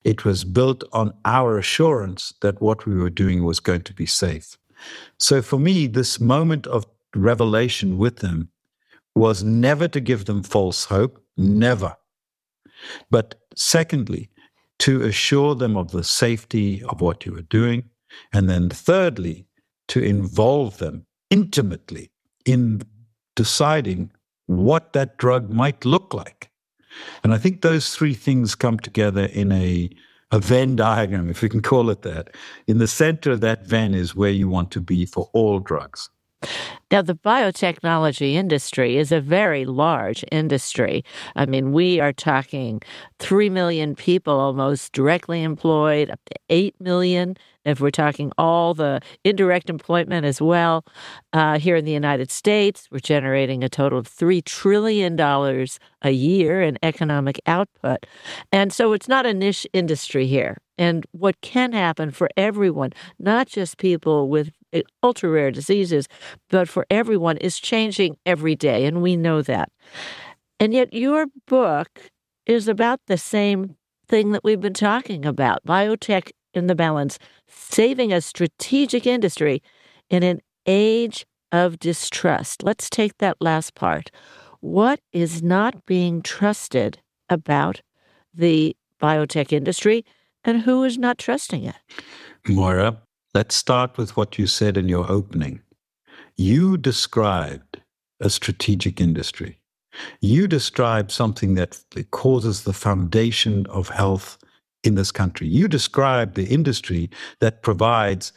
It was built on our assurance that what we were doing was going to be safe. So for me, this moment of revelation with them was never to give them false hope, never. But secondly, to assure them of the safety of what you were doing. And then thirdly, to involve them intimately in deciding what that drug might look like. And I think those three things come together in a Venn diagram, if we can call it that. In the center of that Venn is where you want to be for all drugs. Now, the biotechnology industry is a very large industry. I mean, we are talking 3 million people almost directly employed, up to 8 million if we're talking all the indirect employment as well. Here in the United States, we're generating a total of $3 trillion a year in economic output. And so it's not a niche industry here. And what can happen for everyone, not just people with ultra-rare diseases, but for everyone, is changing every day, and we know that. And yet your book is about the same thing that we've been talking about, biotech in the balance, saving a strategic industry in an age of distrust. Let's take that last part. What is not being trusted about the biotech industry, and who is not trusting it? Moira, let's start with what you said in your opening. You described a strategic industry. You described something that causes the foundation of health in this country. You described the industry that provides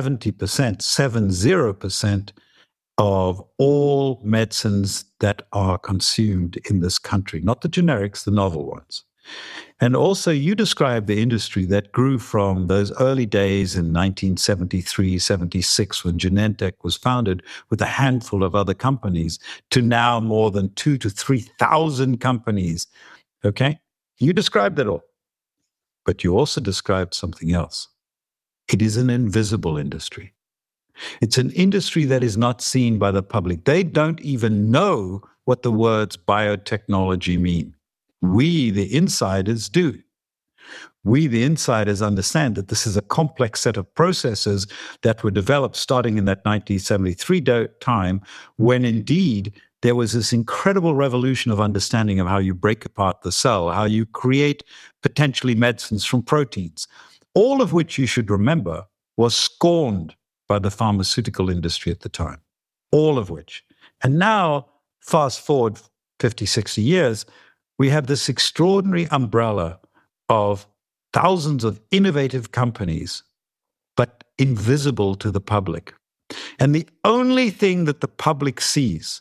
70% of all medicines that are consumed in this country, not the generics, the novel ones. And also, you described the industry that grew from those early days in 1973, 76, when Genentech was founded with a handful of other companies, to now more than 2,000 to 3,000 companies. Okay? You described it all. But you also described something else. It is an invisible industry. It's an industry that is not seen by the public. They don't even know what the words biotechnology mean. We, the insiders, do. We, the insiders, understand that this is a complex set of processes that were developed starting in that 1973 time, when indeed there was this incredible revolution of understanding of how you break apart the cell, how you create potentially medicines from proteins, all of which you should remember was scorned by the pharmaceutical industry at the time, all of which. And now, fast forward 50, 60 years, we have this extraordinary umbrella of thousands of innovative companies, but invisible to the public. And the only thing that the public sees,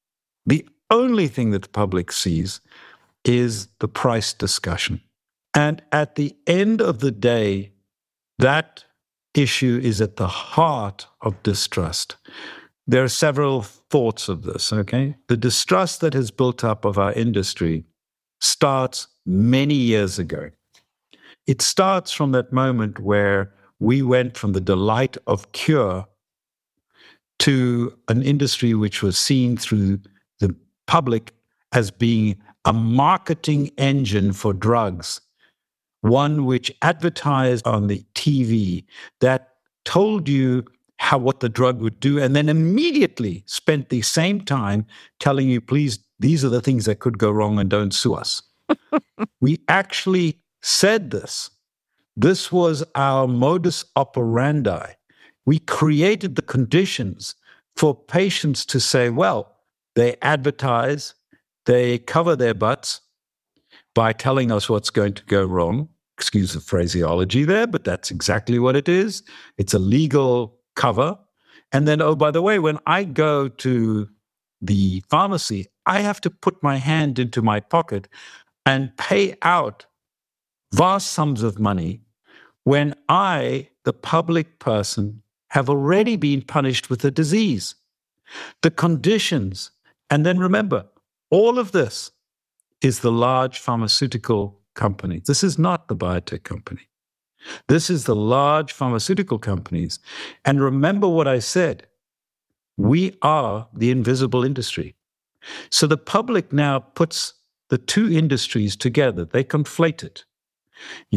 is the price discussion. And at the end of the day, that issue is at the heart of distrust. There are several thoughts of this, okay? The distrust that has built up of our industry starts many years ago. It starts from that moment where we went from the delight of cure to an industry which was seen through the public as being a marketing engine for drugs, one which advertised on the TV that told you what the drug would do, and then immediately spent the same time telling you, please, these are the things that could go wrong and don't sue us. We actually said this. This was our modus operandi. We created the conditions for patients to say, well, they advertise, they cover their butts by telling us what's going to go wrong. Excuse the phraseology there, but that's exactly what it is. It's a legal cover. And then, oh, by the way, when I go to the pharmacy, I have to put my hand into my pocket and pay out vast sums of money when I, the public person, have already been punished with a disease. The conditions, and then remember, all of this is the large pharmaceutical company. This is not the biotech company. This is the large pharmaceutical companies. And remember what I said. We are the invisible industry. So the public now puts the two industries together. They conflate it.